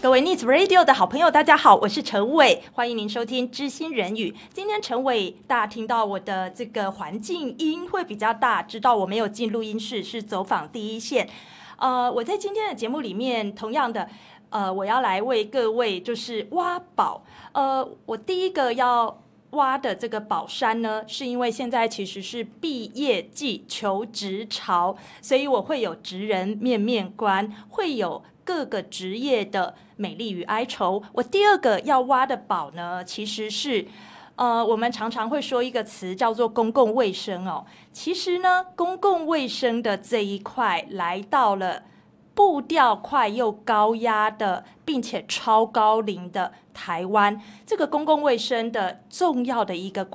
各位 Needs Radio 的好朋友，大家好，我是陈伟，欢迎您收听知心人语。今天陈伟，大家听到我的这个环境音会比较大，知道我没有进录音室，是走访第一线。我在今天的节目里面，同样的，我要来为各位就是挖宝。我第一个要挖的这个宝山呢，是因为现在其实是毕业季求职潮，所以我会有职人面面观，会有各个职业的美丽与哀愁。我第二个要挖的宝呢，其实是我们常常会说一个词叫做公共卫生哦。其实呢，公共卫生的这一块来到了步调快又高压的，并且超高龄的台湾，这个公共卫生的重要的一个